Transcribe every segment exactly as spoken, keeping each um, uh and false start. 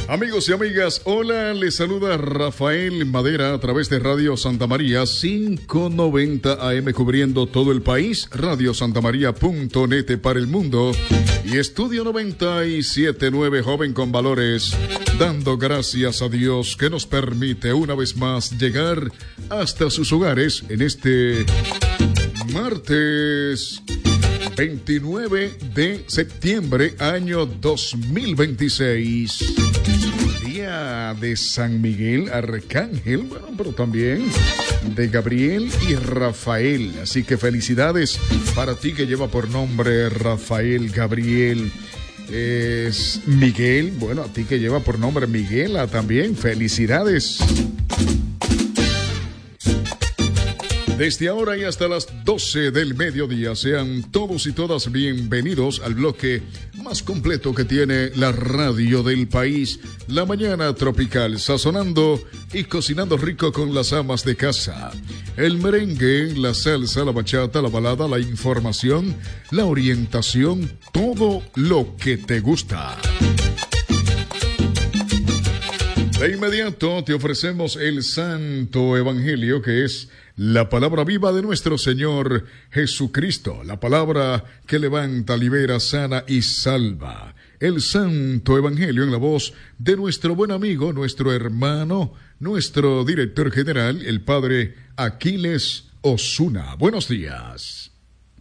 Amigos y amigas, hola, les saluda Rafael Madera a través de Radio Santa María quinientos noventa A M cubriendo todo el país, radio santa maría punto net para el mundo y Estudio noventa y siete punto nueve Joven con Valores, dando gracias a Dios que nos permite una vez más llegar hasta sus hogares en este martes veintinueve de septiembre, año dos mil veintiséis. Día de San Miguel Arcángel, bueno, pero también de Gabriel y Rafael. Así que felicidades para ti que lleva por nombre Rafael, Gabriel, es Miguel. Bueno, a ti que lleva por nombre Miguela también, felicidades. Desde ahora y hasta las doce del mediodía, sean todos y todas bienvenidos al bloque más completo que tiene la radio del país, La Mañana Tropical, sazonando y cocinando rico con las amas de casa. El merengue, la salsa, la bachata, la balada, la información, la orientación, todo lo que te gusta. De inmediato te ofrecemos el Santo Evangelio, que es la palabra viva de nuestro Señor Jesucristo, la palabra que levanta, libera, sana y salva. El Santo Evangelio en la voz de nuestro buen amigo, nuestro hermano, nuestro director general, el Padre Aquiles Osuna. Buenos días.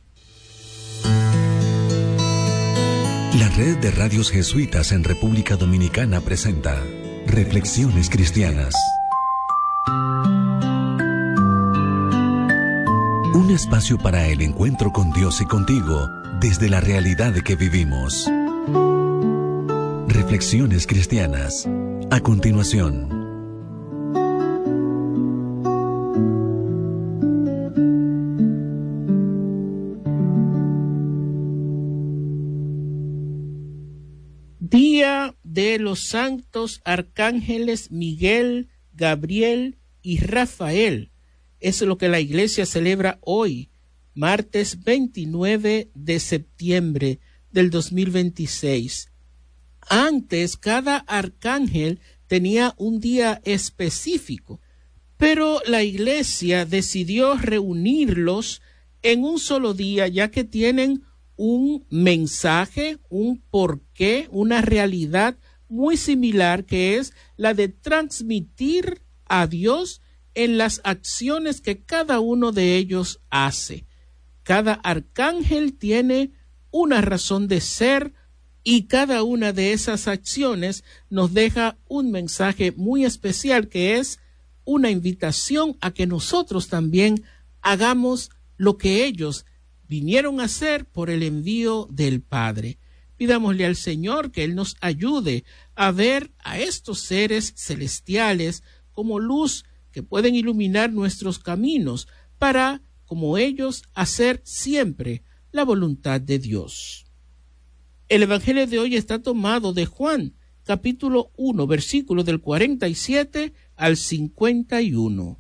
La red de radios jesuitas en República Dominicana presenta Reflexiones Cristianas. Un espacio para el encuentro con Dios y contigo desde la realidad que vivimos. Reflexiones Cristianas. A continuación. Día de los santos arcángeles Miguel, Gabriel y Rafael. Es lo que la iglesia celebra hoy, martes veintinueve de septiembre del dos mil veintiséis. Antes, cada arcángel tenía un día específico, pero la iglesia decidió reunirlos en un solo día, ya que tienen un mensaje, un porqué, una realidad muy similar, que es la de transmitir a Dios en las acciones que cada uno de ellos hace. Cada arcángel tiene una razón de ser y cada una de esas acciones nos deja un mensaje muy especial, que es una invitación a que nosotros también hagamos lo que ellos vinieron a hacer por el envío del Padre. Pidámosle al Señor que Él nos ayude a ver a estos seres celestiales como luz que pueden iluminar nuestros caminos para, como ellos, hacer siempre la voluntad de Dios. El Evangelio de hoy está tomado de Juan, capítulo uno, versículos del cuarenta y siete al cincuenta y uno.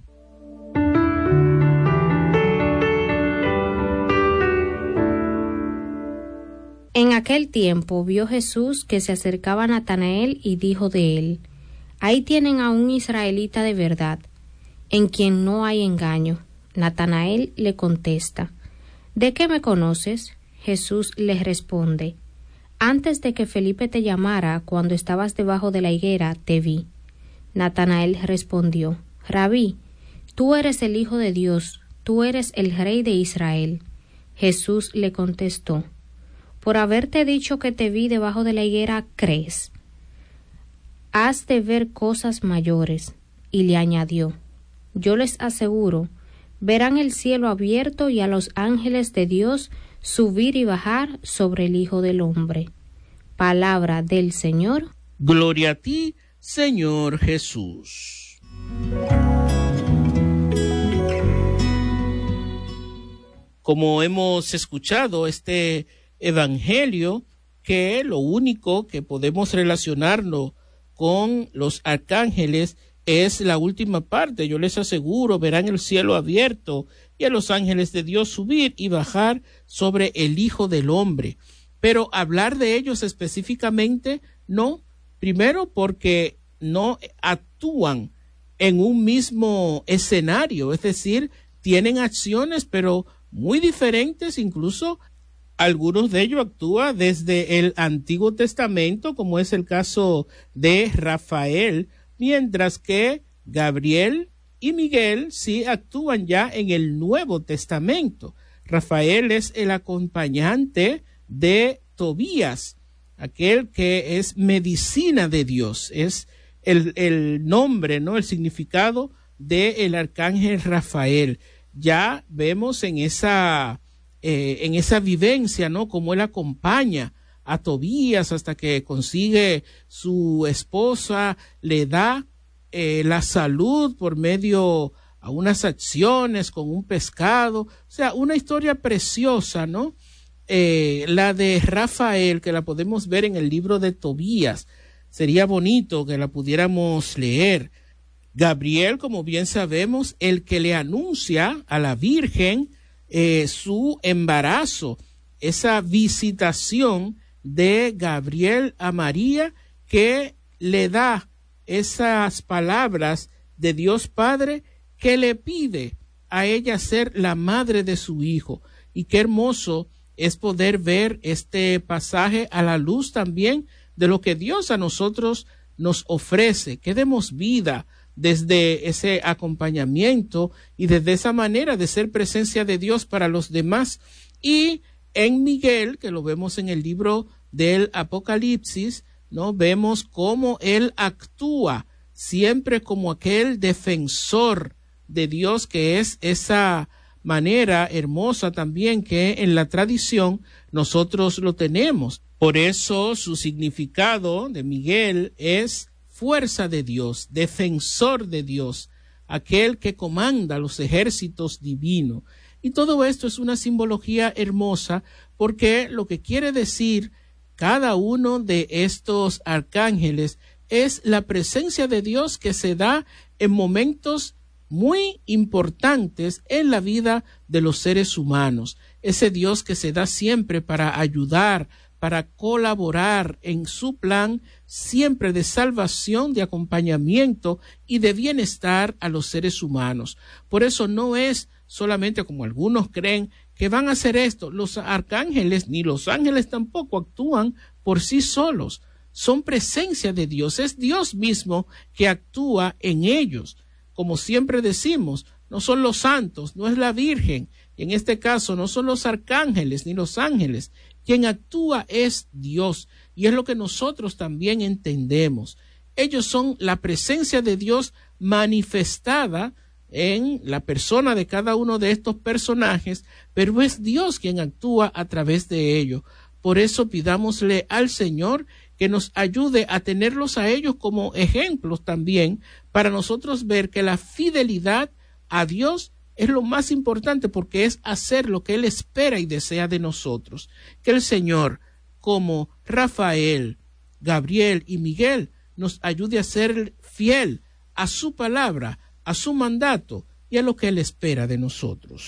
En aquel tiempo vio Jesús que se acercaba a Natanael y dijo de él: Ahí tienen a un israelita de verdad, en quien no hay engaño. Natanael le contesta: ¿De qué me conoces? Jesús le responde: Antes de que Felipe te llamara, cuando estabas debajo de la higuera, te vi. Natanael respondió: Rabí, tú eres el Hijo de Dios, tú eres el Rey de Israel. Jesús le contestó: Por haberte dicho que te vi debajo de la higuera, ¿crees? Has de ver cosas mayores. Y le añadió: Yo les aseguro, verán el cielo abierto y a los ángeles de Dios subir y bajar sobre el Hijo del Hombre. Palabra del Señor. Gloria a ti, Señor Jesús. Como hemos escuchado, este Evangelio, que lo único que podemos relacionarnos con los arcángeles es la última parte. Yo les aseguro, verán el cielo abierto y a los ángeles de Dios subir y bajar sobre el Hijo del Hombre. Pero hablar de ellos específicamente, no, Primero porque no actúan en un mismo escenario, es decir, tienen acciones pero muy diferentes, incluso algunos de ellos actúan desde el Antiguo Testamento, como es el caso de Rafael, mientras que Gabriel y Miguel sí actúan ya en el Nuevo Testamento. Rafael es el acompañante de Tobías, aquel que es medicina de Dios, es el, el nombre, ¿no? El significado del arcángel Rafael. Ya vemos en esa, eh, en esa vivencia, ¿no? Cómo él acompaña a Tobías hasta que consigue su esposa, le da eh, la salud por medio a unas acciones con un pescado. O sea, una historia preciosa, ¿no? Eh, la de Rafael, que la podemos ver en el libro de Tobías. Sería bonito que la pudiéramos leer. Gabriel, como bien sabemos, el que le anuncia a la Virgen eh, su embarazo, esa visitación de Gabriel a María, que le da esas palabras de Dios Padre, que le pide a ella ser la madre de su hijo. Y qué hermoso es poder ver este pasaje a la luz también de lo que Dios a nosotros nos ofrece, que demos vida desde ese acompañamiento y desde esa manera de ser presencia de Dios para los demás. Y en Miguel, que lo vemos en el libro del Apocalipsis, ¿no? Vemos cómo él actúa siempre como aquel defensor de Dios, que es esa manera hermosa también que en la tradición nosotros lo tenemos. Por eso su significado de Miguel es fuerza de Dios, defensor de Dios, aquel que comanda los ejércitos divinos. Y todo esto es una simbología hermosa, porque lo que quiere decir cada uno de estos arcángeles es la presencia de Dios que se da en momentos muy importantes en la vida de los seres humanos. Ese Dios que se da siempre para ayudar, para colaborar en su plan siempre de salvación, de acompañamiento y de bienestar a los seres humanos. Por eso no es solamente como algunos creen que van a hacer esto. Los arcángeles ni los ángeles tampoco actúan por sí solos. Son presencia de Dios. Es Dios mismo que actúa en ellos. Como siempre decimos, no son los santos, no es la Virgen. Y en este caso no son los arcángeles ni los ángeles. Quien actúa es Dios. Y es lo que nosotros también entendemos. Ellos son la presencia de Dios manifestada en la persona de cada uno de estos personajes, pero es Dios quien actúa a través de ellos. Por eso pidámosle al Señor que nos ayude a tenerlos a ellos como ejemplos también, para nosotros ver que la fidelidad a Dios es lo más importante, porque es hacer lo que Él espera y desea de nosotros. Que el Señor, como Rafael, Gabriel y Miguel, nos ayude a ser fiel a su palabra, a su mandato y a lo que Él espera de nosotros.